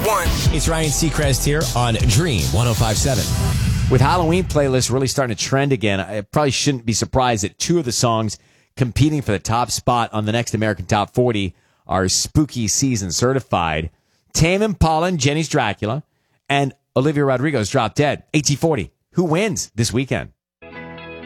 one. It's Ryan Seacrest here on Dream 105.7. With Halloween playlists really starting to trend again, I probably shouldn't be surprised that two of the songs competing for the top spot on the next American Top 40 are spooky season certified. Tame Impala and Jenny's Dracula and Olivia Rodrigo's Drop Dead. AT40. Who wins this weekend?